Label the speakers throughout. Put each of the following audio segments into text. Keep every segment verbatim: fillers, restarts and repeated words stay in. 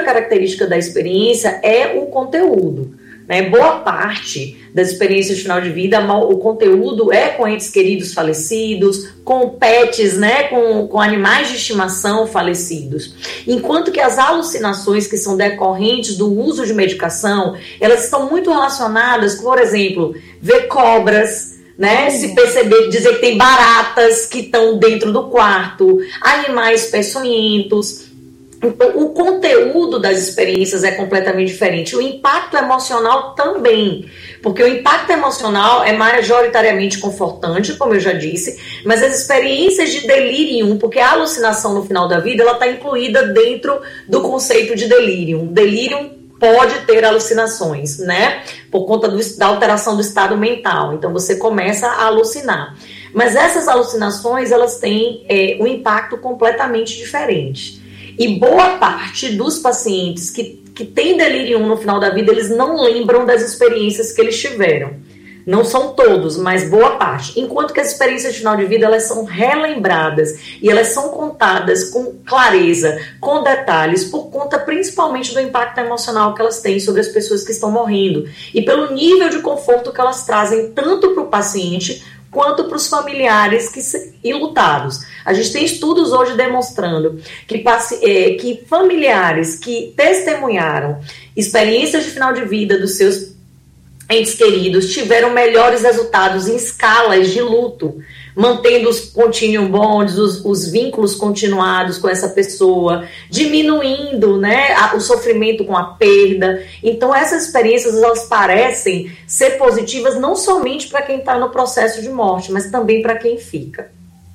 Speaker 1: característica da experiência é o conteúdo. Né? Boa parte das experiências de final de vida, o conteúdo é com entes queridos falecidos, com pets, né? com, com animais de estimação falecidos. Enquanto que as alucinações que são decorrentes do uso de medicação, elas estão muito relacionadas, por exemplo, ver cobras, né? Se perceber, dizer que tem baratas que estão dentro do quarto, animais peçonhentos. Então, o conteúdo das experiências é completamente diferente. O impacto emocional também. Porque o impacto emocional é majoritariamente confortante, como eu já disse, mas as experiências de delírio, porque a alucinação no final da vida, ela está incluída dentro do conceito de delírio. Delírio pode ter alucinações, né? Por conta do, da alteração do estado mental. Então, você começa a alucinar. Mas essas alucinações, elas têm é, um impacto completamente diferente. E boa parte dos pacientes que, que têm delírio no final da vida, eles não lembram das experiências que eles tiveram. Não são todos, mas boa parte. Enquanto que as experiências de final de vida, elas são relembradas e elas são contadas com clareza, com detalhes, por conta principalmente do impacto emocional que elas têm sobre as pessoas que estão morrendo e pelo nível de conforto que elas trazem tanto para o paciente quanto para os familiares que, enlutados. A gente tem estudos hoje demonstrando que, é, que familiares que testemunharam experiências de final de vida dos seus entes queridos tiveram melhores resultados em escalas de luto, mantendo os continuum bonds, os, os vínculos continuados com essa pessoa, diminuindo, né, a, o sofrimento com a perda. Então essas experiências, elas parecem ser positivas não somente para quem está no processo de morte, mas também para quem fica.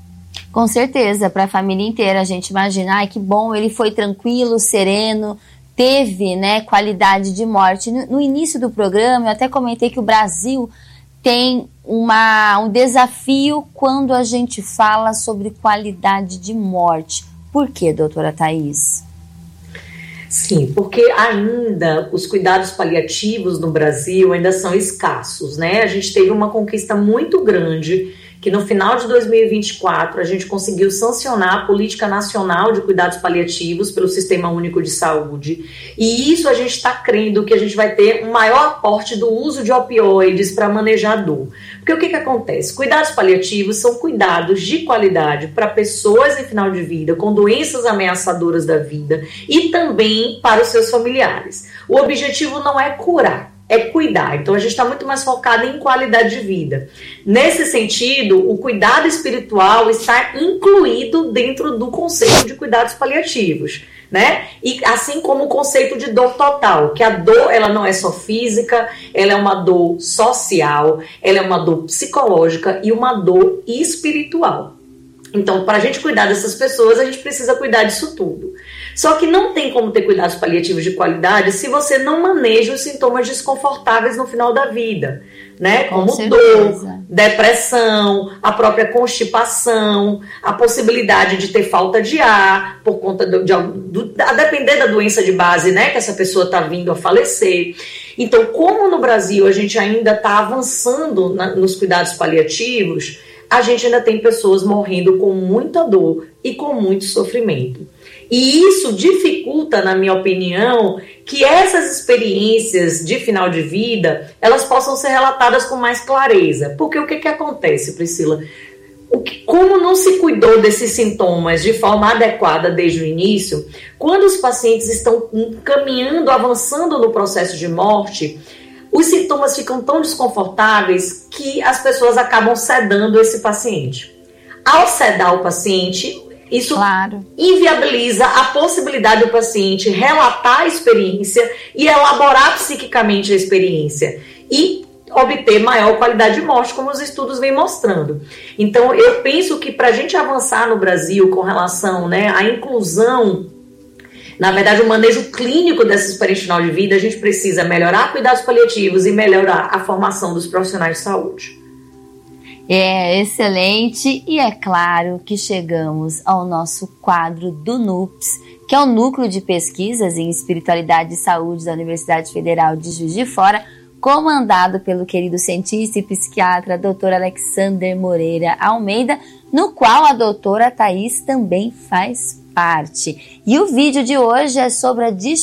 Speaker 2: Com certeza, para a família inteira. A gente imagina, ai, que bom, ele foi tranquilo, sereno, teve, né, qualidade de morte. No, no início do programa, eu até comentei que o Brasil tem uma, um desafio quando a gente fala sobre qualidade de morte. Por quê, doutora Thaís?
Speaker 1: Sim, porque ainda os cuidados paliativos no Brasil ainda são escassos, né? A gente teve uma conquista muito grande, que no final de dois mil e vinte e quatro a gente conseguiu sancionar a Política Nacional de Cuidados Paliativos pelo Sistema Único de Saúde. E isso a gente está crendo que a gente vai ter um maior aporte do uso de opioides para manejar a dor. Porque o que, que acontece? Cuidados paliativos são cuidados de qualidade para pessoas em final de vida, com doenças ameaçadoras da vida e também para os seus familiares. O objetivo não é curar, é cuidar. Então a gente está muito mais focado em qualidade de vida. Nesse sentido, o cuidado espiritual está incluído dentro do conceito de cuidados paliativos, né? E assim como o conceito de dor total, que a dor, ela não é só física, ela é uma dor social, ela é uma dor psicológica e uma dor espiritual. Então, para a gente cuidar dessas pessoas, a gente precisa cuidar disso tudo. Só que não tem como ter cuidados paliativos de qualidade se você não maneja os sintomas desconfortáveis no final da vida, né?
Speaker 2: Com
Speaker 1: Como
Speaker 2: certeza.
Speaker 1: Dor, depressão, a própria constipação, a possibilidade de ter falta de ar, por conta do, de, do, a depender da doença de base, né? Que essa pessoa está vindo a falecer. Então, como no Brasil a gente ainda está avançando na, nos cuidados paliativos, a gente ainda tem pessoas morrendo com muita dor e com muito sofrimento. E isso dificulta, na minha opinião, que essas experiências de final de vida, elas possam ser relatadas com mais clareza. Porque o que, que acontece, Priscila? O que, como não se cuidou desses sintomas de forma adequada desde o início, quando os pacientes estão caminhando, avançando no processo de morte, os sintomas ficam tão desconfortáveis que as pessoas acabam sedando esse paciente. Ao sedar o paciente, isso claro. inviabiliza a possibilidade do paciente relatar a experiência e elaborar psiquicamente a experiência e obter maior qualidade de morte, como os estudos vêm mostrando. Então, eu penso que para a gente avançar no Brasil com relação, né, à inclusão, na verdade, o manejo clínico dessa experiência final de vida, a gente precisa melhorar cuidados paliativos e melhorar a formação dos profissionais de saúde.
Speaker 2: É excelente, e é claro que chegamos ao nosso quadro do NUPS, que é o Núcleo de Pesquisas em Espiritualidade e Saúde da Universidade Federal de Juiz de Fora, comandado pelo querido cientista e psiquiatra doutor Alexander Moreira Almeida, no qual a doutora Thaís também faz parte. E o vídeo de hoje é sobre a